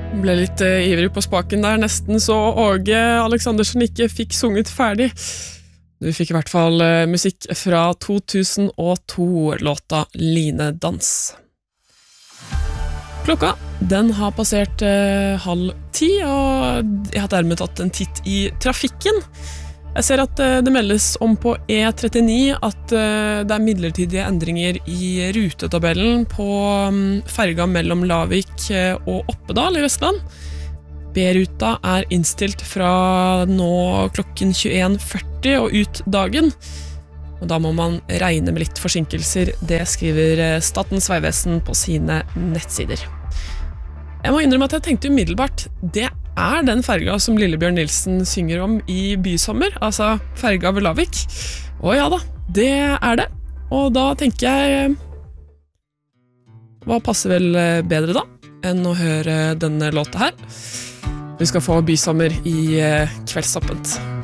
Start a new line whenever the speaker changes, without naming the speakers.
Ble litt ivrig på spaken der, nesten så Åge Aleksandersen ikke fikk sunget ferdig. Du fikk i hvert fall musikk fra 2002-låta Linedans. Klokka, den har passert 9:30, og jeg har dermed tatt en titt i trafikken. Jeg ser at det meldes om på E39 at det er midlertidige endringer i rutetabellen på ferga mellom Lavik og Oppedal i Vestland. B-ruta er innstilt fra nå klokken 21:40 og ut dagen. Og da må man regne med litt forsinkelser, det skriver Statens Vegvesen på sine nettsider. Jeg må innrømme at jeg tenkte umiddelbart, det er den ferga som Lillebjørn Nilsen synger om i Bysommer, altså ferga ved Lavik. Og ja da, det er det. Og da tenker jeg, hva passer vel bedre da, enn å høre denne låta her? Vi skal få Bysommer i Kveldsåpent.